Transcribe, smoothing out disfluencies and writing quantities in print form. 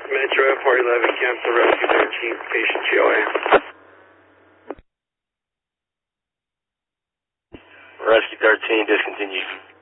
Metro F411, cancel Rescue 13, patient GOA. Rescue 13, discontinued.